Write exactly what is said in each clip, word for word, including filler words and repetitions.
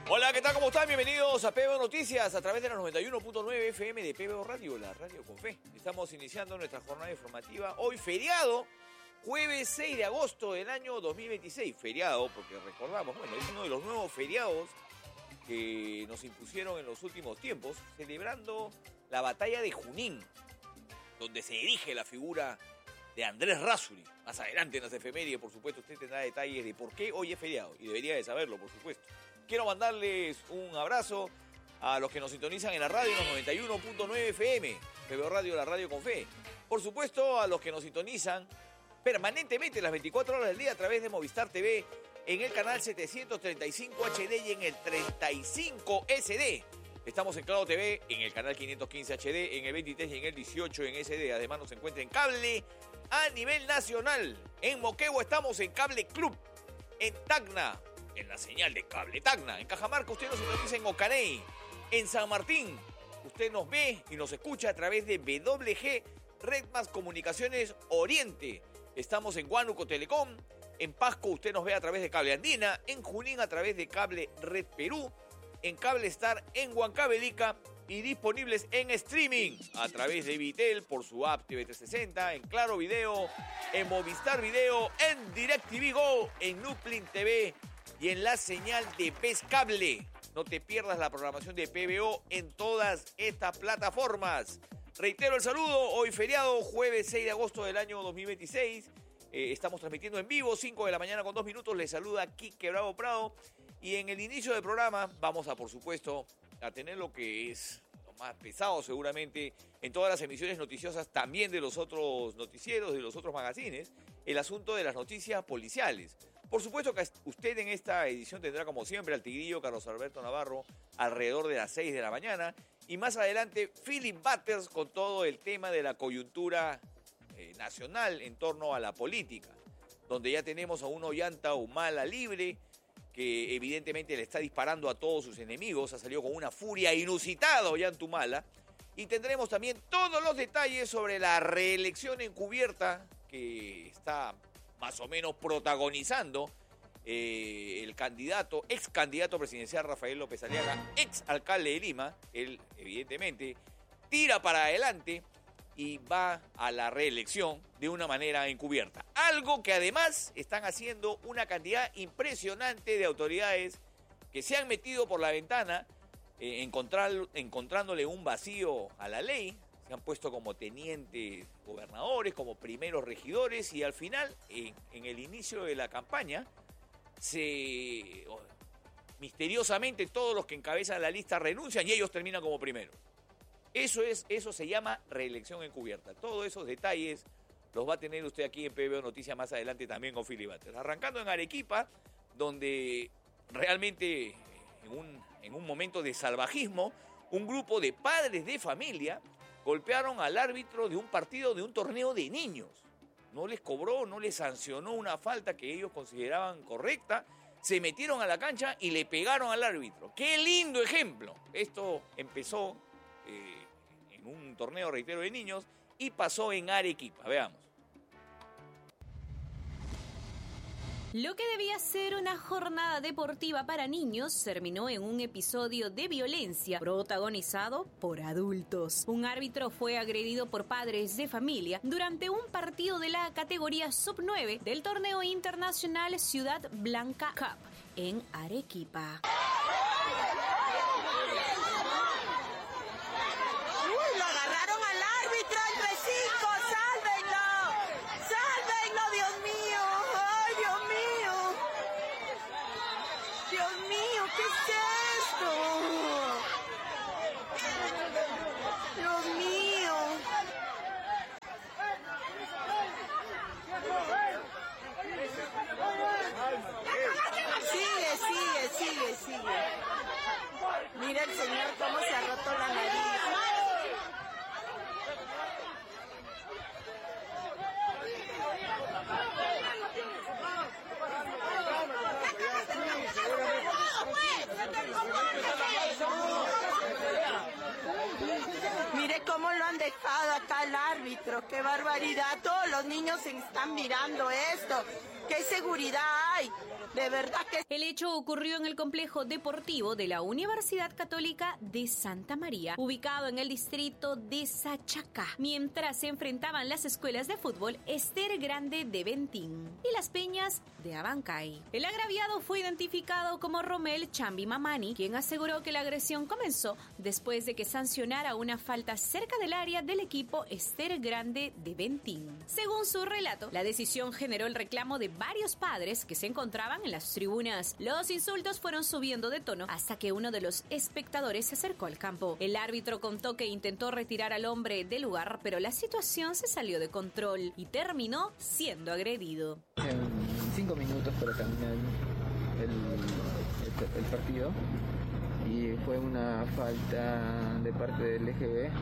Hola, ¿qué tal? ¿Cómo están? Bienvenidos a P B O Noticias a través de la noventa y uno punto nueve F M de P B O Radio, la radio con fe. Estamos iniciando nuestra jornada informativa hoy feriado, jueves seis de agosto del año dos mil veintiséis. Feriado, porque recordamos, bueno, es uno de los nuevos feriados que nos impusieron en los últimos tiempos, celebrando la batalla de Junín, donde se erige la figura de Andrés Rázuri. Más adelante en las efemérides, por supuesto, usted tendrá detalles de por qué hoy es feriado, y debería de saberlo, por supuesto. Quiero mandarles un abrazo a los que nos sintonizan en la radio, en los noventa y uno punto nueve F M, P B O Radio, la radio con fe. Por supuesto, a los que nos sintonizan permanentemente las veinticuatro horas del día a través de Movistar T V, en el canal setecientos treinta y cinco H D y en el treinta y cinco S D. Estamos en Claro T V, en el canal quinientos quince H D, en el veintitrés y en el dieciocho en S D. Además nos encuentra en cable a nivel nacional. En Moquegua estamos en Cable Club, en Tacna, en la señal de Cable Tacna. En Cajamarca usted nos sintoniza en Ocaney. En San Martín usted nos ve y nos escucha a través de W G Red Más Comunicaciones Oriente. Estamos en Huánuco Telecom. En Pasco usted nos ve a través de Cable Andina. En Junín a través de Cable Red Perú. En Cable Star en Huancavelica. Y disponibles en streaming a través de Vitel por su app T V trescientos sesenta, en Claro Video, en Movistar Video, en DirecTV Go, en Nuplin T V y en la señal de Pescable. No te pierdas la programación de P B O en todas estas plataformas. Reitero el saludo, hoy feriado, jueves seis de agosto del año dos mil veintiséis. Eh, estamos transmitiendo en vivo, cinco de la mañana con dos minutos. Les saluda Quique Bravo Prado. Y en el inicio del programa vamos a, por supuesto, a tener lo que es lo más pesado seguramente en todas las emisiones noticiosas, también de los otros noticieros, de los otros magazines, el asunto de las noticias policiales. Por supuesto que usted en esta edición tendrá, como siempre, al Tigrillo Carlos Alberto Navarro alrededor de las seis de la mañana. Y más adelante, Philip Butters con todo el tema de la coyuntura eh, nacional en torno a la política, donde ya tenemos a un Ollanta Humala libre, que evidentemente le está disparando a todos sus enemigos. Ha salido con una furia inusitada Ollanta Humala. Y tendremos también todos los detalles sobre la reelección encubierta que está más o menos protagonizando eh, el candidato, ex candidato presidencial Rafael López Aliaga, ex alcalde de Lima. Él, evidentemente, tira para adelante y va a la reelección de una manera encubierta. Algo que además están haciendo una cantidad impresionante de autoridades que se han metido por la ventana, eh, encontrar, encontrándole un vacío a la ley. Se han puesto como tenientes gobernadores, como primeros regidores, y al final, en, en el inicio de la campaña, se oh, misteriosamente todos los que encabezan la lista renuncian y ellos terminan como primeros. Eso es, eso se llama reelección encubierta. Todos esos detalles los va a tener usted aquí en P B O Noticias más adelante también con Philip Butters. Arrancando en Arequipa, donde realmente en un, en un momento de salvajismo, un grupo de padres de familia golpearon al árbitro de un partido de un torneo de niños. No les cobró, no les sancionó una falta que ellos consideraban correcta. Se metieron a la cancha y le pegaron al árbitro. ¡Qué lindo ejemplo! Esto empezó eh, en un torneo, reitero, de niños y pasó en Arequipa. Veamos. Lo que debía ser una jornada deportiva para niños terminó en un episodio de violencia protagonizado por adultos. Un árbitro fue agredido por padres de familia durante un partido de la categoría sub nueve del torneo internacional Ciudad Blanca Cup en Arequipa. Mira el señor cómo se ha roto la nariz. Mire cómo lo han dejado acá al árbitro. ¡Qué barbaridad! Todos los niños se están mirando esto. ¿Qué seguridad hay? De verdad que... El hecho ocurrió en el complejo deportivo de la Universidad Católica de Santa María, ubicado en el distrito de Sachacá, mientras se enfrentaban las escuelas de fútbol Ester Grande de Ventín y las Peñas de Abancay. El agraviado fue identificado como Romel Chambi Mamani, quien aseguró que la agresión comenzó después de que sancionara una falta cerca del área del equipo Ester Grande de Ventín. Según su relato, la decisión generó el reclamo de varios padres que se encontraban en las tribunas. Los insultos fueron subiendo de tono hasta que uno de los espectadores se acercó al campo. El árbitro contó que intentó retirar al hombre del lugar, pero la situación se salió de control y terminó siendo agredido. En cinco minutos para terminar el, el, el partido, y fue una falta de parte del L G B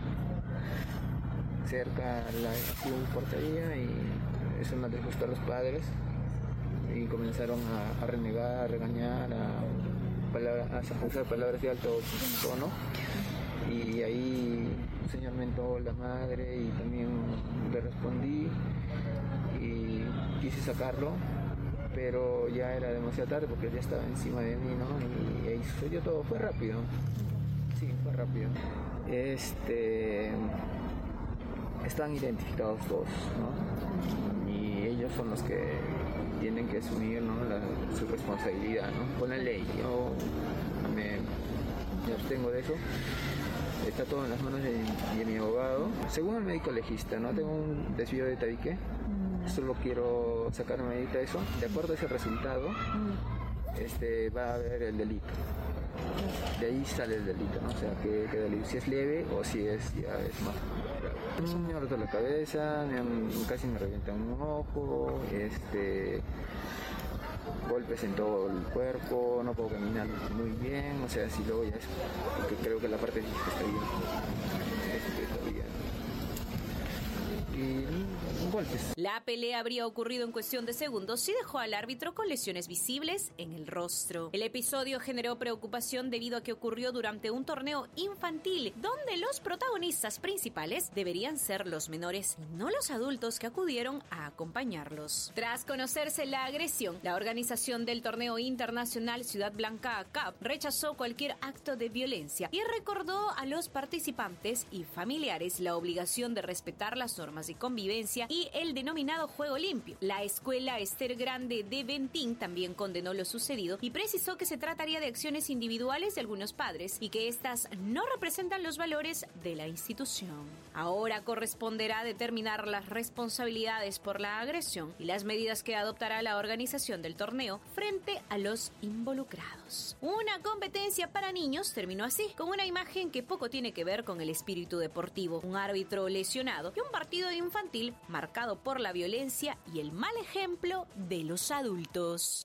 cerca a la portería, y eso no les gustó a los padres y comenzaron a, a renegar, a regañar, a, palabra, a usar palabras de alto tono, y ahí un señor mentó a la madre y también le respondí y quise sacarlo, pero ya era demasiado tarde porque él ya estaba encima de mí, ¿no? Y ahí sucedió todo, fue rápido, sí, fue rápido. Este, están identificados todos, ¿no? Y ellos son los que tienen que asumir, ¿no?, la, su responsabilidad, ¿no?, con la ley. Yo me, me abstengo de eso. Está todo en las manos de, de mi abogado. Según el médico legista, ¿no?, tengo un desvío de tabique. Solo quiero sacarme ahorita eso. De acuerdo a ese resultado, este, va a haber el delito. De ahí sale el delito, ¿no? O sea, que, que delito, si es leve o si es, ya es más grave. Me han roto la cabeza, me han, casi me revientan un ojo, este, golpes en todo el cuerpo, no puedo caminar muy bien, o sea, si luego ya es, porque creo que la parte física está bien, este, está bien. Y golpes. La pelea habría ocurrido en cuestión de segundos y dejó al árbitro con lesiones visibles en el rostro. El episodio generó preocupación debido a que ocurrió durante un torneo infantil, donde los protagonistas principales deberían ser los menores y no los adultos que acudieron a acompañarlos. Tras conocerse la agresión, la organización del torneo internacional Ciudad Blanca Cup rechazó cualquier acto de violencia y recordó a los participantes y familiares la obligación de respetar las normas de convivencia y el denominado juego limpio. La escuela Ester Grande de Ventín también condenó lo sucedido y precisó que se trataría de acciones individuales de algunos padres y que estas no representan los valores de la institución. Ahora corresponderá determinar las responsabilidades por la agresión y las medidas que adoptará la organización del torneo frente a los involucrados. Una competencia para niños terminó así, con una imagen que poco tiene que ver con el espíritu deportivo, un árbitro lesionado y un partido infantil marcado por la violencia y el mal ejemplo de los adultos.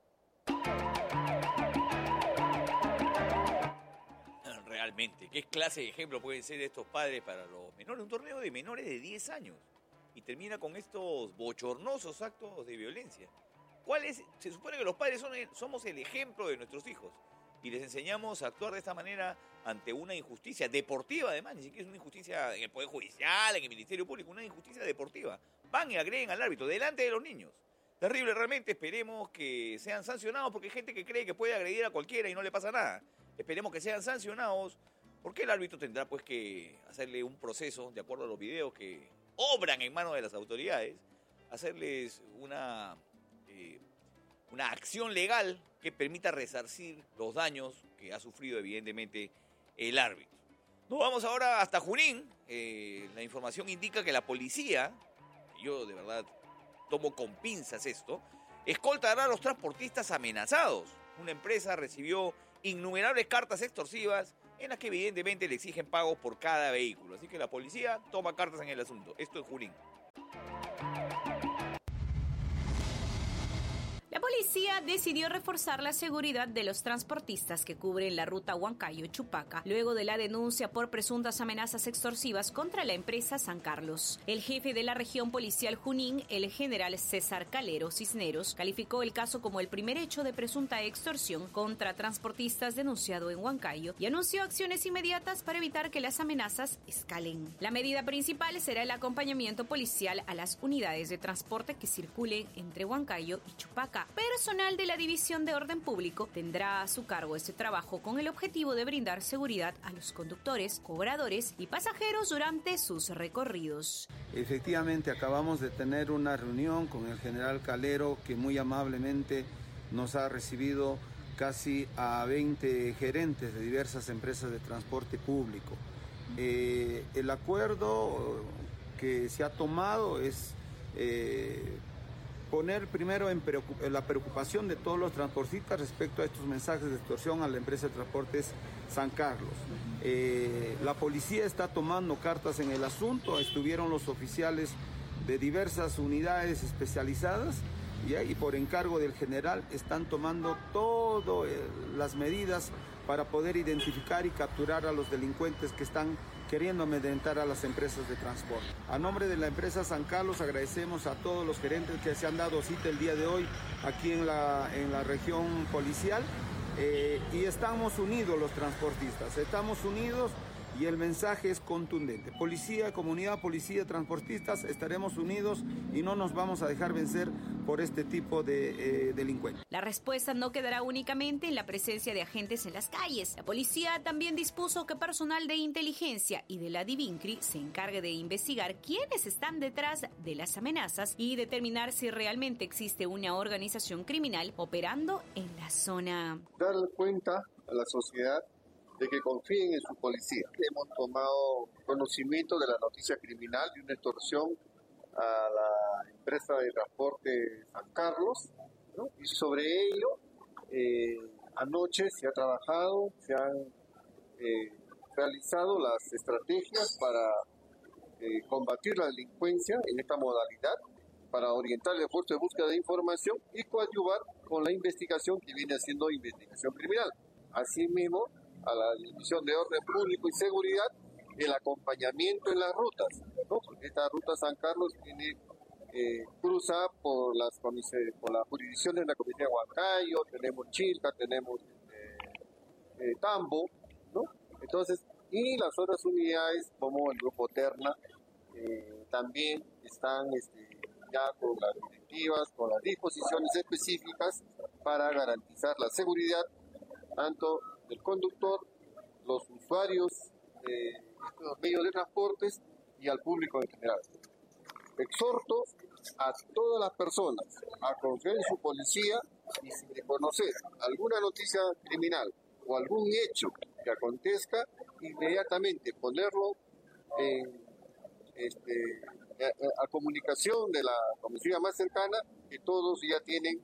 Realmente, ¿qué clase de ejemplo pueden ser estos padres para los menores? Un torneo de menores de diez años y termina con estos bochornosos actos de violencia. ¿Cuál es? Se supone que los padres son el, somos el ejemplo de nuestros hijos y les enseñamos a actuar de esta manera ante una injusticia deportiva, además, ni siquiera es una injusticia en el Poder Judicial, en el Ministerio Público, una injusticia deportiva. Van y agreden al árbitro delante de los niños. Terrible realmente, esperemos que sean sancionados porque hay gente que cree que puede agredir a cualquiera y no le pasa nada. Esperemos que sean sancionados porque el árbitro tendrá pues que hacerle un proceso, de acuerdo a los videos que obran en manos de las autoridades, hacerles una, eh, una acción legal que permita resarcir los daños que ha sufrido evidentemente el árbitro. Nos vamos ahora hasta Junín. Eh, la información indica que la policía, yo de verdad tomo con pinzas esto, escoltará a los transportistas amenazados. Una empresa recibió innumerables cartas extorsivas en las que evidentemente le exigen pagos por cada vehículo. Así que la policía toma cartas en el asunto. Esto es Junín. La policía decidió reforzar la seguridad de los transportistas que cubren la ruta Huancayo-Chupaca, luego de la denuncia por presuntas amenazas extorsivas contra la empresa San Carlos. El jefe de la región policial Junín, el general César Calero Cisneros, calificó el caso como el primer hecho de presunta extorsión contra transportistas denunciado en Huancayo y anunció acciones inmediatas para evitar que las amenazas escalen. La medida principal será el acompañamiento policial a las unidades de transporte que circulen entre Huancayo y Chupaca, pero personal de la División de Orden Público tendrá a su cargo este trabajo con el objetivo de brindar seguridad a los conductores, cobradores y pasajeros durante sus recorridos. Efectivamente, acabamos de tener una reunión con el general Calero, que muy amablemente nos ha recibido casi a veinte gerentes de diversas empresas de transporte público. Eh, el acuerdo que se ha tomado es eh, poner primero en preocup- la preocupación de todos los transportistas respecto a estos mensajes de extorsión a la empresa de transportes San Carlos. Eh, la policía está tomando cartas en el asunto, estuvieron los oficiales de diversas unidades especializadas y ahí por encargo del general están tomando todas eh, las medidas para poder identificar y capturar a los delincuentes que están queriendo amedrentar a las empresas de transporte. A nombre de la empresa San Carlos agradecemos a todos los gerentes que se han dado cita el día de hoy aquí en la, en la región policial eh, y estamos unidos los transportistas, estamos unidos y el mensaje es contundente. Policía, comunidad, policía, transportistas, estaremos unidos y no nos vamos a dejar vencer por este tipo de eh, delincuentes. La respuesta no quedará únicamente en la presencia de agentes en las calles. La policía también dispuso que personal de inteligencia y de la Divincri se encargue de investigar quiénes están detrás de las amenazas y determinar si realmente existe una organización criminal operando en la zona. Dar cuenta a la sociedad de que confíen en su policía. Hemos tomado conocimiento de la noticia criminal de una extorsión a la empresa de transporte San Carlos, ¿no? Y sobre ello, eh, anoche se ha trabajado, se han eh, realizado las estrategias para eh, combatir la delincuencia en esta modalidad, para orientar el esfuerzo de búsqueda de información y coadyuvar con la investigación que viene haciendo investigación criminal. Asimismo, a la División de Orden Público y Seguridad, el acompañamiento en las rutas, ¿no? Porque esta ruta San Carlos tiene, eh, cruza por las comisarías, por las jurisdicciones de la comisaría de Huancayo, tenemos Chilca, tenemos eh, eh, Tambo, ¿no? Entonces, y las otras unidades como el Grupo Terna eh, también están este, ya con las directivas, con las disposiciones específicas para garantizar la seguridad tanto del conductor, los usuarios de estos medios de transportes y al público en general. Exhorto a todas las personas a confiar en su policía y si de conocer alguna noticia criminal o algún hecho que acontezca, inmediatamente ponerlo en este, a, a comunicación de la comisaría más cercana, que todos ya tienen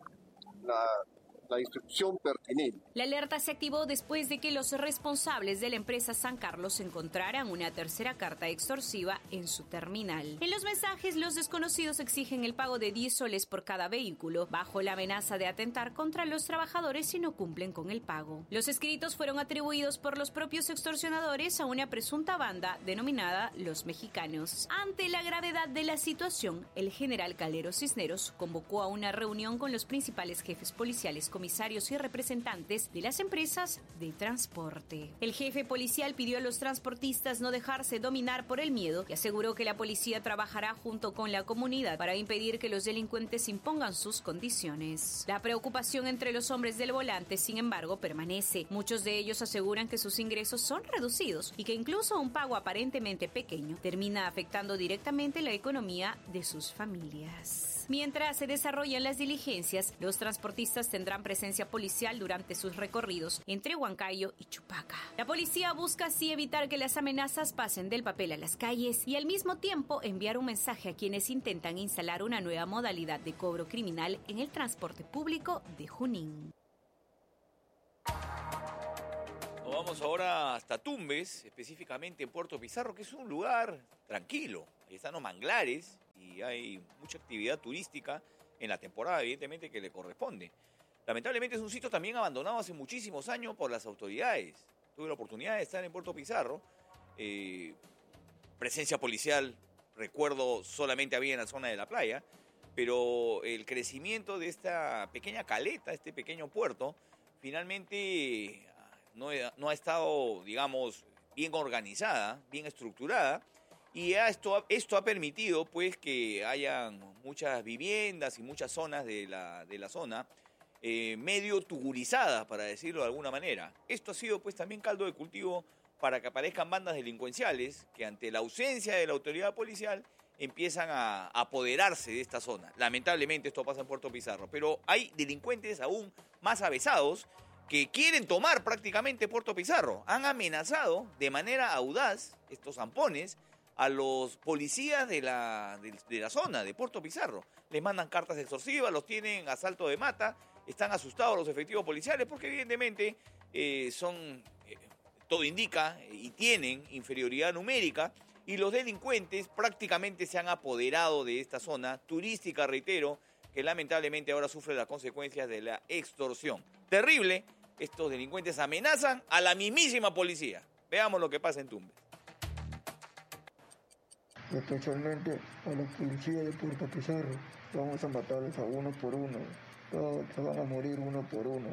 la la instrucción pertinente. La alerta se activó después de que los responsables de la empresa San Carlos encontraran una tercera carta extorsiva en su terminal. En los mensajes, los desconocidos exigen el pago de diez soles por cada vehículo, bajo la amenaza de atentar contra los trabajadores si no cumplen con el pago. Los escritos fueron atribuidos por los propios extorsionadores a una presunta banda denominada Los Mexicanos. Ante la gravedad de la situación, el general Calero Cisneros convocó a una reunión con los principales jefes policiales, comisarios y representantes de las empresas de transporte. El jefe policial pidió a los transportistas no dejarse dominar por el miedo y aseguró que la policía trabajará junto con la comunidad para impedir que los delincuentes impongan sus condiciones. La preocupación entre los hombres del volante, sin embargo, permanece. Muchos de ellos aseguran que sus ingresos son reducidos y que incluso un pago aparentemente pequeño termina afectando directamente la economía de sus familias. Mientras se desarrollan las diligencias, los transportistas tendrán presencia policial durante sus recorridos entre Huancayo y Chupaca. La policía busca así evitar que las amenazas pasen del papel a las calles y al mismo tiempo enviar un mensaje a quienes intentan instalar una nueva modalidad de cobro criminal en el transporte público de Junín. Nos vamos ahora hasta Tumbes, específicamente en Puerto Pizarro, que es un lugar tranquilo. Ahí están los manglares y hay mucha actividad turística en la temporada, evidentemente, que le corresponde. Lamentablemente es un sitio también abandonado hace muchísimos años por las autoridades. Tuve la oportunidad de estar en Puerto Pizarro. Eh, presencia policial, recuerdo, solamente había en la zona de la playa, pero el crecimiento de esta pequeña caleta, este pequeño puerto, finalmente no, no ha estado, digamos, bien organizada, bien estructurada, Y esto, esto ha permitido pues que hayan muchas viviendas y muchas zonas de la, de la zona eh, medio tugurizadas, para decirlo de alguna manera. Esto ha sido pues también caldo de cultivo para que aparezcan bandas delincuenciales que ante la ausencia de la autoridad policial empiezan a apoderarse de esta zona. Lamentablemente esto pasa en Puerto Pizarro, pero hay delincuentes aún más avesados que quieren tomar prácticamente Puerto Pizarro. Han amenazado de manera audaz estos zampones a los policías de la, de, de la zona, de Puerto Pizarro. Les mandan cartas extorsivas, los tienen a salto de mata, están asustados los efectivos policiales porque evidentemente eh, son, eh, todo indica, y tienen inferioridad numérica, y los delincuentes prácticamente se han apoderado de esta zona turística, reitero, que lamentablemente ahora sufre las consecuencias de la extorsión. Terrible, estos delincuentes amenazan a la mismísima policía. Veamos lo que pasa en Tumbes. Especialmente a los policías de Puerto Pizarro, vamos a matarlos a uno por uno, todos se van a morir uno por uno.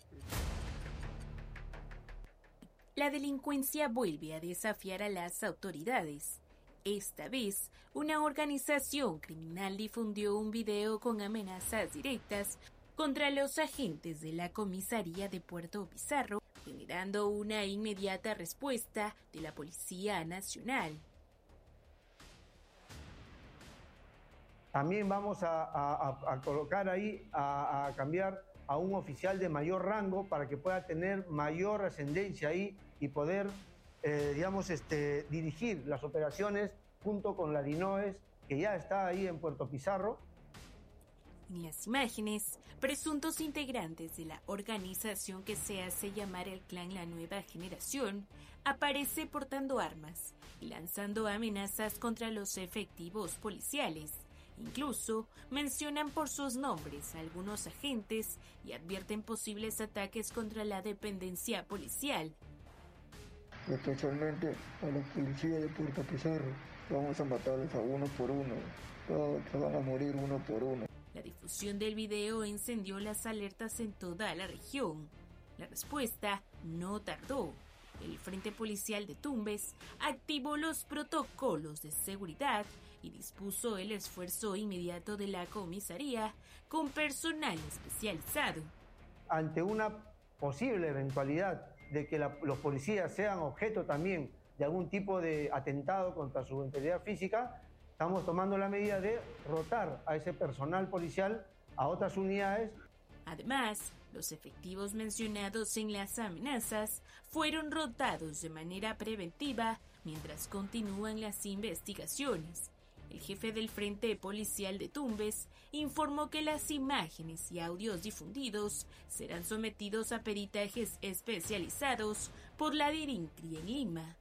La delincuencia vuelve a desafiar a las autoridades. Esta vez, una organización criminal difundió un video con amenazas directas contra los agentes de la comisaría de Puerto Pizarro, generando una inmediata respuesta de la Policía Nacional. También vamos a, a, a colocar ahí, a, a cambiar a un oficial de mayor rango para que pueda tener mayor ascendencia ahí y poder, eh, digamos, este, dirigir las operaciones junto con la DINOES, que ya está ahí en Puerto Pizarro. En las imágenes, presuntos integrantes de la organización que se hace llamar el Clan La Nueva Generación aparece portando armas y lanzando amenazas contra los efectivos policiales. Incluso mencionan por sus nombres a algunos agentes y advierten posibles ataques contra la dependencia policial. Especialmente a los policías de Puerto Pizarro, vamos a matarlos a uno por uno, todos se van a morir uno por uno. La difusión del video encendió las alertas en toda la región. La respuesta no tardó. El Frente Policial de Tumbes activó los protocolos de seguridad y dispuso el esfuerzo inmediato de la comisaría con personal especializado. Ante una posible eventualidad de que la, los policías sean objeto también de algún tipo de atentado contra su integridad física, estamos tomando la medida de rotar a ese personal policial a otras unidades. Además, los efectivos mencionados en las amenazas fueron rotados de manera preventiva mientras continúan las investigaciones. El jefe del Frente Policial de Tumbes informó que las imágenes y audios difundidos serán sometidos a peritajes especializados por la DIRINCRI en Lima.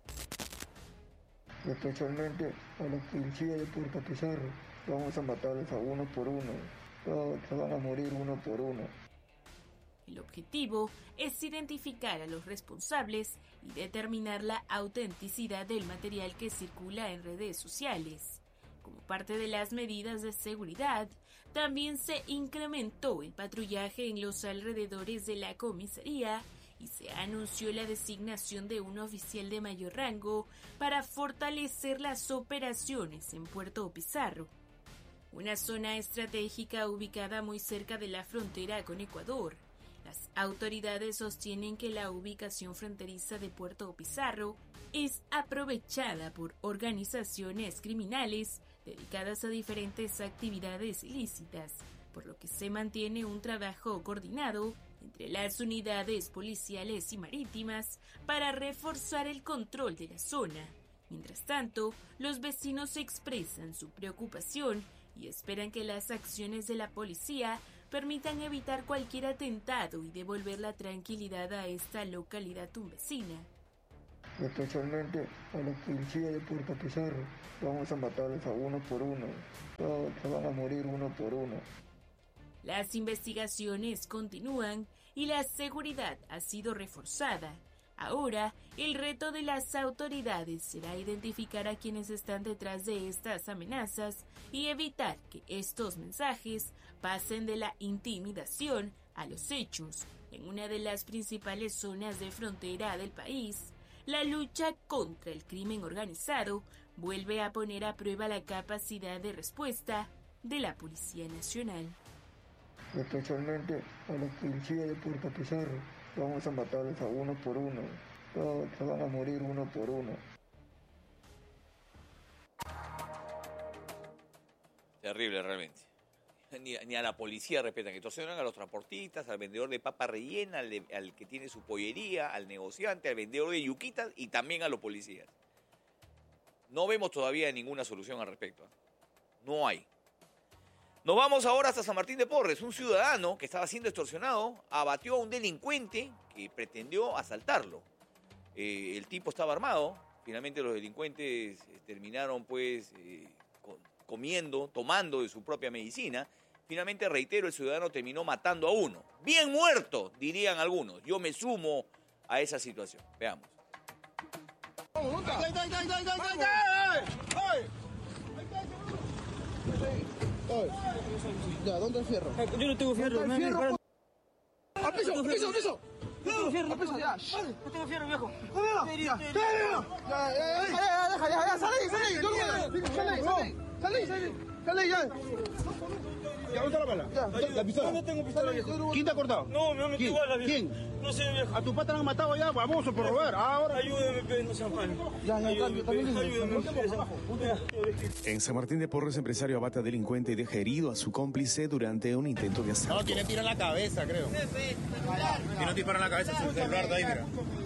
Especialmente a los policías de Puerto Pizarro, vamos a matarlos a uno por uno, todos se van a morir uno por uno. El objetivo es identificar a los responsables y determinar la autenticidad del material que circula en redes sociales. Como parte de las medidas de seguridad, también se incrementó el patrullaje en los alrededores de la comisaría y se anunció la designación de un oficial de mayor rango para fortalecer las operaciones en Puerto Pizarro, una zona estratégica ubicada muy cerca de la frontera con Ecuador. Las autoridades sostienen que la ubicación fronteriza de Puerto Pizarro es aprovechada por organizaciones criminales dedicadas a diferentes actividades ilícitas, por lo que se mantiene un trabajo coordinado entre las unidades policiales y marítimas para reforzar el control de la zona. Mientras tanto, los vecinos expresan su preocupación y esperan que las acciones de la policía permitan evitar cualquier atentado y devolver la tranquilidad a esta localidad tumbesina. Especialmente a los policías de Puerto Pizarro, vamos a matarlos a uno por uno, todos se van a morir uno por uno. Las investigaciones continúan y la seguridad ha sido reforzada. Ahora, el reto de las autoridades será identificar a quienes están detrás de estas amenazas y evitar que estos mensajes pasen de la intimidación a los hechos. En una de las principales zonas de frontera del país, la lucha contra el crimen organizado vuelve a poner a prueba la capacidad de respuesta de la Policía Nacional. Especialmente a los policías de Puerto Pizarro. Vamos a matarlos a uno por uno. Todos se van a morir uno por uno. Terrible realmente. Ni, ni a la policía respetan, que extorsionan a los transportistas, al vendedor de papa rellena, al, de, al que tiene su pollería, al negociante, al vendedor de yuquitas y también a los policías. No vemos todavía ninguna solución al respecto. No hay. Nos vamos ahora hasta San Martín de Porres. Un ciudadano que estaba siendo extorsionado abatió a un delincuente que pretendió asaltarlo. Eh, el tipo estaba armado. Finalmente los delincuentes eh, terminaron pues eh, con, comiendo, tomando de su propia medicina. Finalmente, reitero, el ciudadano terminó matando a uno. Bien muerto, dirían algunos. Yo me sumo a esa situación. Veamos. Ya, ¿dónde el fierro? Yo no tengo fierro. ¿Dónde el fierro? ¡Al piso, al piso, al piso! No tengo fierro, al piso, ya. No tengo fierro, viejo. Ya, ya, ya, ya, ya, ya, sal ahí, sal ahí, sal ahí, sal ahí, sal ahí, sal ahí, ya. ¿Ya dónde está la bala? Ya, la pistola. No tengo pistola, viejo. ¿Quién te ha cortado? No, me ha metido bala, viejo. ¿Quién? No sé, viejo. A tu pata lo han matado ya, famoso por robar. Ahora. Ayúdeme, pe, no sean mal. Ya, ya, Ayúdeme, también. ayúdeme. En San Martín de Porres, empresario abate a delincuente y deja herido a su cómplice durante un intento de asalto. No, tiene tiro en la cabeza, creo. Tiene tiro en la cabeza, su celular de ahí, mira.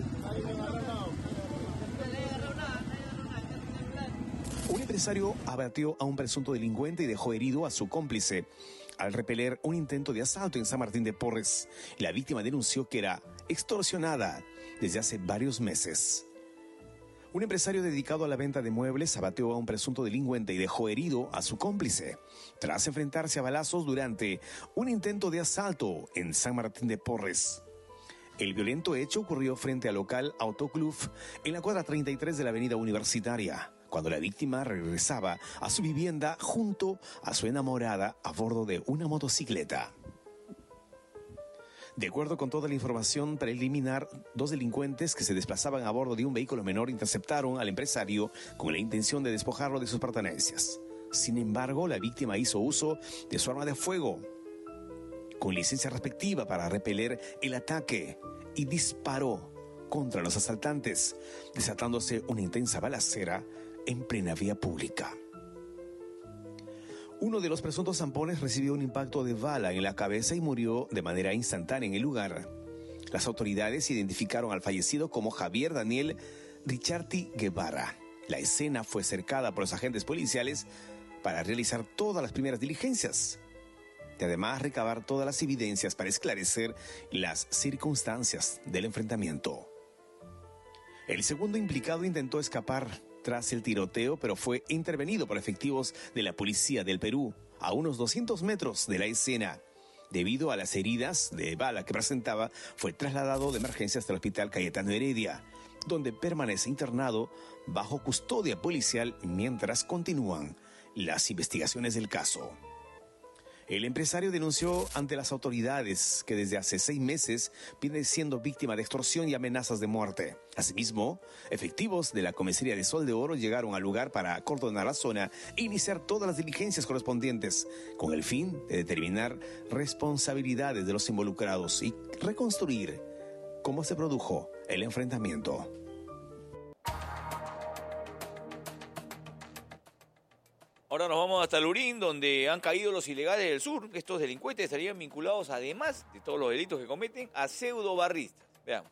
Un empresario abatió a un presunto delincuente y dejó herido a su cómplice al repeler un intento de asalto en San Martín de Porres. La víctima denunció que era extorsionada desde hace varios meses. Un empresario dedicado a la venta de muebles abatió a un presunto delincuente y dejó herido a su cómplice tras enfrentarse a balazos durante un intento de asalto en San Martín de Porres. El violento hecho ocurrió frente al local Autoclub en la cuadra treinta y tres de la avenida Universitaria, cuando la víctima regresaba a su vivienda junto a su enamorada a bordo de una motocicleta. De acuerdo con toda la información preliminar, dos delincuentes que se desplazaban a bordo de un vehículo menor interceptaron al empresario con la intención de despojarlo de sus pertenencias. Sin embargo, la víctima hizo uso de su arma de fuego, con licencia respectiva para repeler el ataque, y disparó contra los asaltantes, desatándose una intensa balacera en plena vía pública. Uno de los presuntos zampones recibió un impacto de bala en la cabeza y murió de manera instantánea en el lugar. Las autoridades identificaron al fallecido como Javier Daniel Richarti Guevara. La escena fue cercada por los agentes policiales para realizar todas las primeras diligencias y además recabar todas las evidencias para esclarecer las circunstancias del enfrentamiento. El segundo implicado intentó escapar tras el tiroteo, pero fue intervenido por efectivos de la Policía del Perú a unos doscientos metros de la escena. Debido a las heridas de bala que presentaba, fue trasladado de emergencia hasta el Hospital Cayetano Heredia, donde permanece internado bajo custodia policial mientras continúan las investigaciones del caso. El empresario denunció ante las autoridades que desde hace seis meses viene siendo víctima de extorsión y amenazas de muerte. Asimismo, efectivos de la comisaría de Sol de Oro llegaron al lugar para acordonar la zona e iniciar todas las diligencias correspondientes, con el fin de determinar responsabilidades de los involucrados y reconstruir cómo se produjo el enfrentamiento. Ahora nos vamos hasta Lurín, donde han caído los ilegales del sur. Estos delincuentes estarían vinculados, además de todos los delitos que cometen, a pseudo-barristas. Veamos.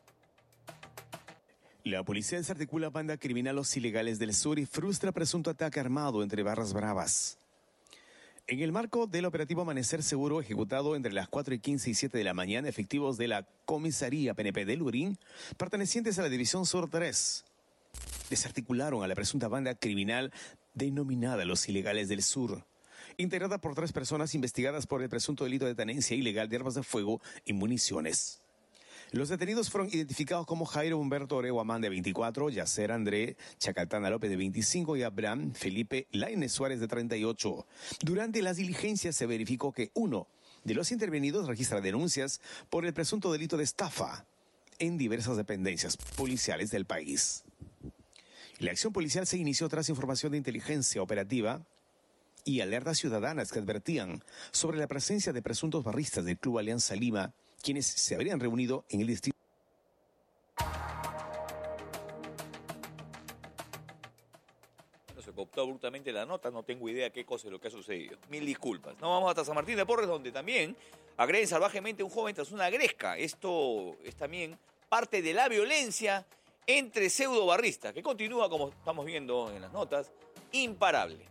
La policía desarticula banda criminal Los Ilegales del Sur y frustra presunto ataque armado entre barras bravas. En el marco del operativo Amanecer Seguro, ejecutado entre las cuatro y quince y siete de la mañana, efectivos de la comisaría P N P de Lurín, pertenecientes a la División Sur tres, desarticularon a la presunta banda criminal denominada Los Ilegales del Sur, integrada por tres personas investigadas por el presunto delito de tenencia ilegal de armas de fuego y municiones. Los detenidos fueron identificados como Jairo Humberto Orego Amán, de veinticuatro, Yacer André Chacaltana López, de veinticinco, y Abraham Felipe Lainez Suárez, de treinta y ocho. Durante las diligencias se verificó que uno de los intervenidos registra denuncias por el presunto delito de estafa en diversas dependencias policiales del país. La acción policial se inició tras información de inteligencia operativa y alertas ciudadanas que advertían sobre la presencia de presuntos barristas del Club Alianza Lima, quienes se habrían reunido en el distrito. Se cooptó abruptamente la nota, no tengo idea qué cosa es lo que ha sucedido. Mil disculpas. No, vamos hasta San Martín de Porres, donde también agreden salvajemente a un joven tras una gresca. Esto es también parte de la violencia entre pseudobarristas, que continúa, como estamos viendo en las notas, imparable.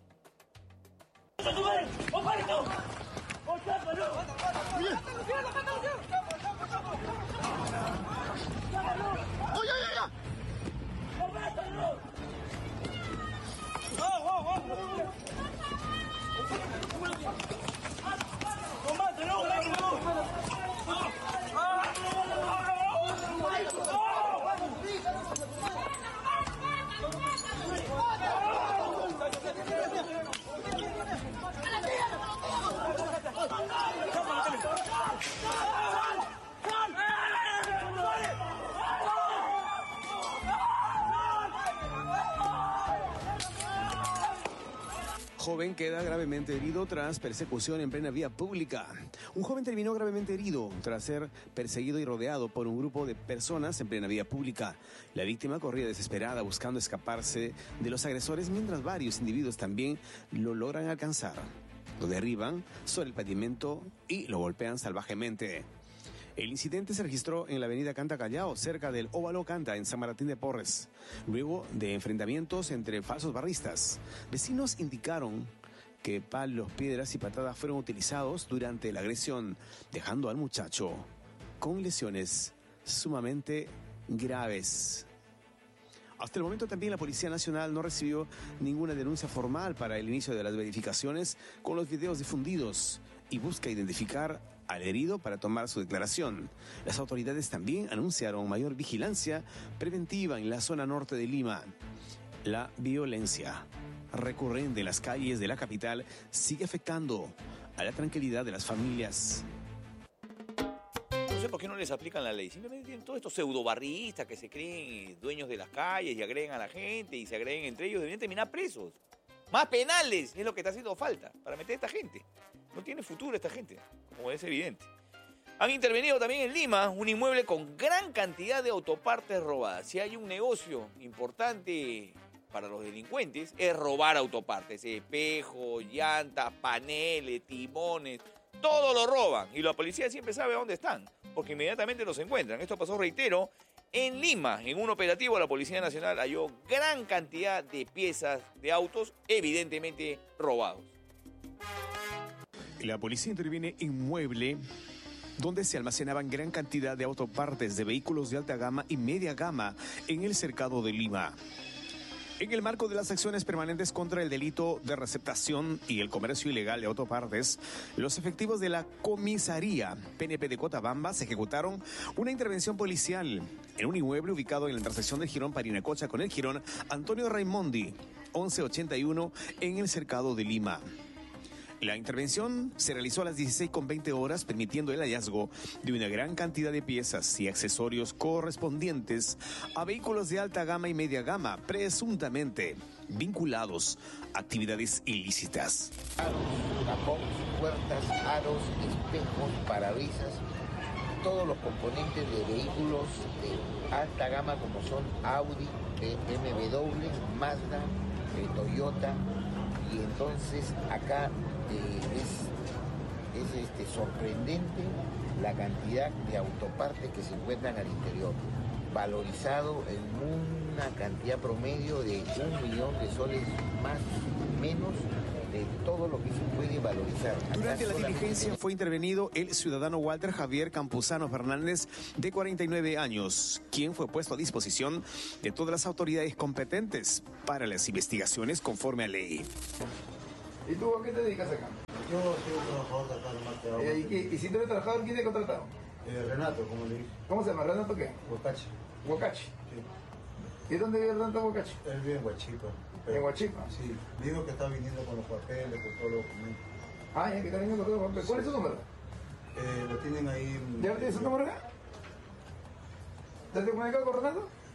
Joven queda gravemente herido tras persecución en plena vía pública. Un joven terminó gravemente herido tras ser perseguido y rodeado por un grupo de personas en plena vía pública. La víctima corría desesperada buscando escaparse de los agresores, mientras varios individuos también lo logran alcanzar. Lo derriban sobre el pavimento y lo golpean salvajemente. El incidente se registró en la avenida Canta Callao, cerca del Óvalo Canta, en San Martín de Porres, luego de enfrentamientos entre falsos barristas. Vecinos indicaron que palos, piedras y patadas fueron utilizados durante la agresión, dejando al muchacho con lesiones sumamente graves. Hasta el momento también la Policía Nacional no recibió ninguna denuncia formal para el inicio de las verificaciones con los videos difundidos y busca identificar al herido para tomar su declaración. Las autoridades también anunciaron mayor vigilancia preventiva en la zona norte de Lima. La violencia recurrente en las calles de la capital sigue afectando a la tranquilidad de las familias. No sé por qué no les aplican la ley. Simplemente tienen todos estos pseudobarristas que se creen dueños de las calles y agreden a la gente y se agreden entre ellos. Deberían terminar presos. Más penales es lo que está haciendo falta para meter a esta gente. No tiene futuro esta gente, como es evidente. Han intervenido también en Lima un inmueble con gran cantidad de autopartes robadas. Si hay un negocio importante para los delincuentes, es robar autopartes. Espejos, llantas, paneles, timones, todo lo roban. Y la policía siempre sabe dónde están, porque inmediatamente los encuentran. Esto pasó, reitero, en Lima. En un operativo, la Policía Nacional halló gran cantidad de piezas de autos, evidentemente robados. La policía interviene en inmueble donde se almacenaban gran cantidad de autopartes de vehículos de alta gama y media gama en el cercado de Lima. En el marco de las acciones permanentes contra el delito de receptación y el comercio ilegal de autopartes, los efectivos de la comisaría P N P de Cotabamba se ejecutaron una intervención policial en un inmueble ubicado en la intersección del jirón Parinacocha con el jirón Antonio Raimondi, once ochenta y uno, en el cercado de Lima. La intervención se realizó a las dieciséis con veinte horas, permitiendo el hallazgo de una gran cantidad de piezas y accesorios correspondientes a vehículos de alta gama y media gama, presuntamente vinculados a actividades ilícitas. Capones, puertas, aros, espejos, parabrisas, todos los componentes de vehículos de alta gama como son Audi, B M W, Mazda, eh, Toyota, y entonces acá eh, es, es este, sorprendente la cantidad de autopartes que se encuentran al interior, valorizado en una cantidad promedio de un millón de soles más menos de todo lo que se puede valorizar. Acá Durante la solamente... diligencia fue intervenido el ciudadano Walter Javier Campuzano Fernández, de cuarenta y nueve años, quien fue puesto a disposición de todas las autoridades competentes para las investigaciones conforme a ley. ¿Y tú a qué te dedicas acá? Yo soy un trabajador de acá, nomás que hago. Eh, ¿y, qué- y si tú eres trabajador, quién te ha contratado? Eh, Renato, como le dije. ¿Cómo se llama? ¿Renato qué? Huacachi. Huacachi. Sí. ¿Y dónde vive Renato Huacachi? Él vive en Huachipa. ¿En Huachipa? Sí. Digo que está viniendo con los papeles, con todos los documentos. Ah, ya que está viniendo con todo. ¿Cuál es su número? Eh, lo tienen ahí. en- ¿Ya tienes su número acá? ¿Te has comunicado con Renato?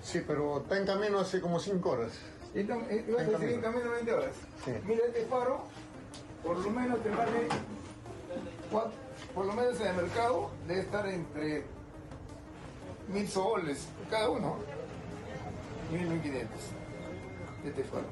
Sí, pero está en camino hace como cinco horas. ¿Y ibas a seguir en camino veinte horas? Sí. Mira, este faro, por lo menos te vale, cuatro, por lo menos en el mercado, debe estar entre mil soles cada uno. Mil, mil quinientos. Este faro.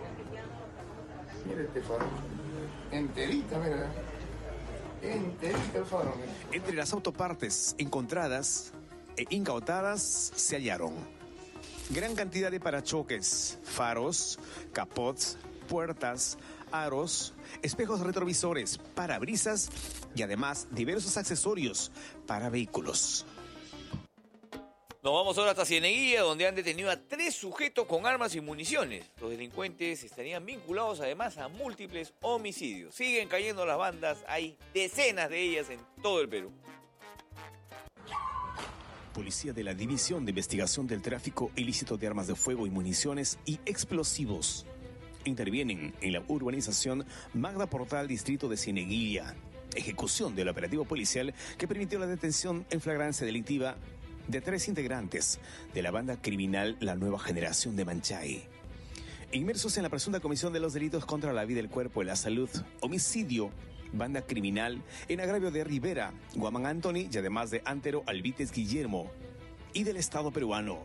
Mira este faro. Enterita, mira. Enterita el faro, mira. Entre las autopartes encontradas e incautadas se hallaron gran cantidad de parachoques, faros, capots, puertas, aros, espejos retrovisores, parabrisas y además diversos accesorios para vehículos. Nos vamos ahora hasta Cieneguilla, donde han detenido a tres sujetos con armas y municiones. Los delincuentes estarían vinculados además a múltiples homicidios. Siguen cayendo las bandas, hay decenas de ellas en todo el Perú. Policía de la División de Investigación del Tráfico Ilícito de Armas de Fuego y Municiones y Explosivos intervienen en la urbanización Magda Portal, distrito de Cieneguilla. Ejecución del operativo policial que permitió la detención en flagrancia delictiva de tres integrantes de la banda criminal La Nueva Generación de Manchay. Inmersos en la presunta comisión de los delitos contra la vida, el cuerpo y la salud, homicidio, banda criminal en agravio de Rivera, Guamán Anthony y además de Antero Albites Guillermo y del Estado peruano.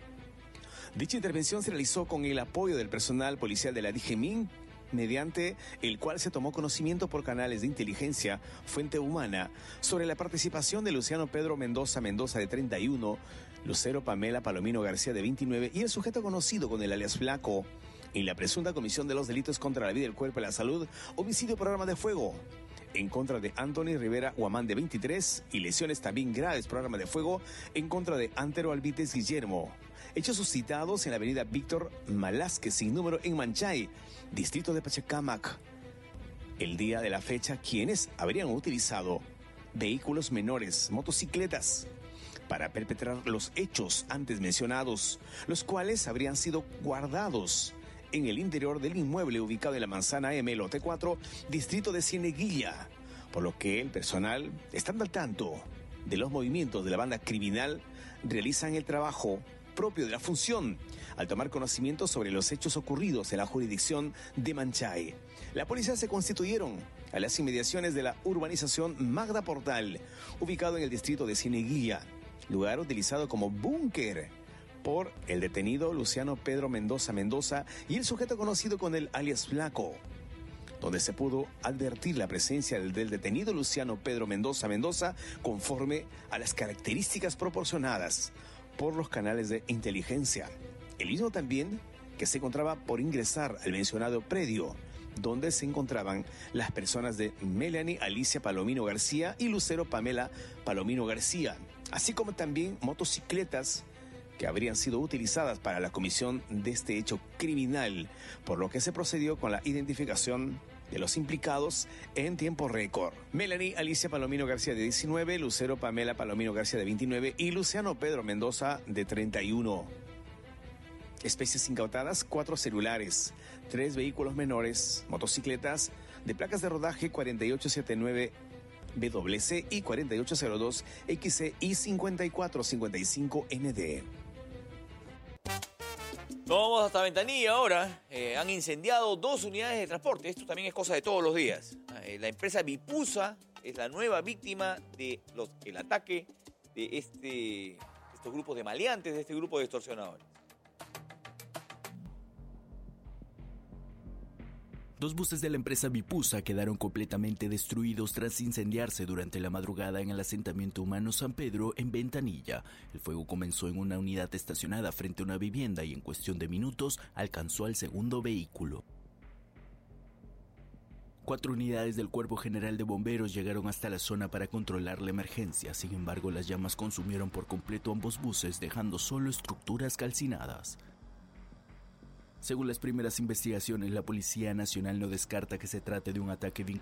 Dicha intervención se realizó con el apoyo del personal policial de la DIGEMIN, mediante el cual se tomó conocimiento por canales de inteligencia Fuente Humana sobre la participación de Luciano Pedro Mendoza Mendoza de treinta y uno, Lucero Pamela Palomino García de veintinueve y el sujeto conocido con el alias Flaco en la presunta comisión de los delitos contra la vida, el cuerpo y la salud, homicidio por arma de fuego en contra de Anthony Rivera Guamán de veintitrés y lesiones también graves por arma de fuego en contra de Antero Albites Guillermo. Hechos suscitados en la avenida Víctor Malásquez sin número en Manchay, distrito de Pachacamac. El día de la fecha, quienes habrían utilizado vehículos menores, motocicletas, para perpetrar los hechos antes mencionados, los cuales habrían sido guardados en el interior del inmueble ubicado en la manzana M, lote cuatro, distrito de Cieneguilla, por lo que el personal, estando al tanto de los movimientos de la banda criminal, realizan el trabajo propio de la función al tomar conocimiento sobre los hechos ocurridos en la jurisdicción de Manchay. La policía se constituyeron a las inmediaciones de la urbanización Magda Portal, ubicado en el distrito de Cieneguilla, lugar utilizado como búnker por el detenido Luciano Pedro Mendoza Mendoza y el sujeto conocido con el alias Flaco, donde se pudo advertir la presencia del, del detenido Luciano Pedro Mendoza Mendoza conforme a las características proporcionadas por los canales de inteligencia. El mismo también que se encontraba por ingresar al mencionado predio, donde se encontraban las personas de Melanie Alicia Palomino García y Lucero Pamela Palomino García, así como también motocicletas que habrían sido utilizadas para la comisión de este hecho criminal, por lo que se procedió con la identificación de los implicados en tiempo récord. Melanie Alicia Palomino García de diecinueve, Lucero Pamela Palomino García de veintinueve y Luciano Pedro Mendoza de treinta y uno. Especies incautadas, cuatro celulares, tres vehículos menores, motocicletas de placas de rodaje cuarenta y ocho setenta y nueve B W C y cuarenta y ocho cero dos X C y cincuenta y cuatro cincuenta y cinco N D. Nos vamos hasta Ventanilla ahora. Eh, han incendiado dos unidades de transporte. Esto también es cosa de todos los días. Eh, la empresa Vipusa es la nueva víctima de los, el ataque de este, estos grupos de maleantes, de este grupo de extorsionadores. Dos buses de la empresa Vipusa quedaron completamente destruidos tras incendiarse durante la madrugada en el asentamiento humano San Pedro en Ventanilla. El fuego comenzó en una unidad estacionada frente a una vivienda y en cuestión de minutos alcanzó al segundo vehículo. Cuatro unidades del Cuerpo General de Bomberos llegaron hasta la zona para controlar la emergencia. Sin embargo, las llamas consumieron por completo ambos buses, dejando solo estructuras calcinadas. Según las primeras investigaciones, la Policía Nacional no descarta que se trate de un ataque vinculado